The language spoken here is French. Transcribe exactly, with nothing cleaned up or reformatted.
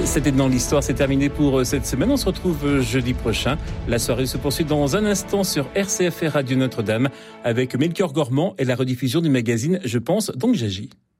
C'était dans l'histoire, c'est terminé pour cette semaine. On se retrouve jeudi prochain. La soirée se poursuit dans un instant sur R C F Radio Notre-Dame avec Melchior Gormand et la rediffusion du magazine Je pense donc j'agis.